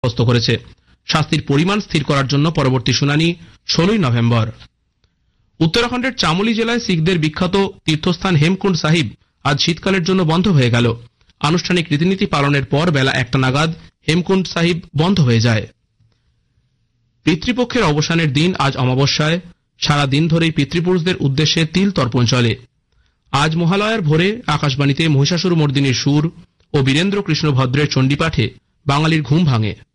সাব্যস্ত করেছে। শাস্তির পরিমাণ স্থির করার জন্য পরবর্তী শুনানি 16ই নভেম্বর। উত্তরাখণ্ডের চামোলি জেলায় শিখদের বিখ্যাত তীর্থস্থান হেমকুণ্ড সাহিব আজ শীতকালের জন্য বন্ধ হয়ে গেল। আনুষ্ঠানিক রীতিনীতি পালনের পর বেলা 1টা নাগাদ হেমকুণ্ড সাহিব বন্ধ হয়ে যায়। পিতৃপক্ষের অবসানের দিন আজ অমাবস্যায়। সারা দিন ধরেই পিতৃপুরুষদের উদ্দেশ্যে তিল তর্পণ চলে। আজ মহালয়ার ভোরে আকাশবাণীতে মহিষাসুর মর্দিনীর সুর ও বীরেন্দ্র কৃষ্ণ ভদ্রের চণ্ডীপাঠে বাঙালির ঘুম ভাঙে।